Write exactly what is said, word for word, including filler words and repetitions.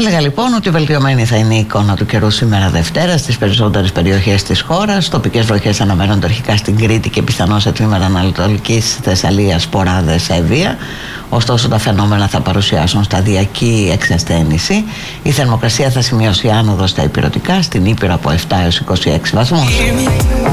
Έλεγα λοιπόν ότι βελτιωμένη θα είναι η εικόνα του καιρού σήμερα Δευτέρα στις περισσότερες περιοχές της χώρας. Τοπικές βροχές αναμένονται αρχικά στην Κρήτη και πιθανώς σε τμήματα ανατολικής Θεσσαλίας, Σποράδες, Εύβοια. Ωστόσο τα φαινόμενα θα παρουσιάσουν σταδιακή εξασθένηση. Η θερμοκρασία θα σημειώσει άνοδο στα ηπειρωτικά, στην Ήπειρο από επτά έως είκοσι έξι βαθμούς.